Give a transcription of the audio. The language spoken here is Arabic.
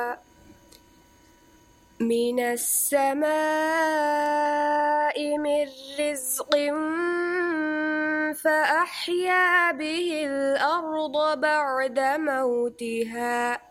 من السماء من رزق فأحيا به الأرض بعد موتها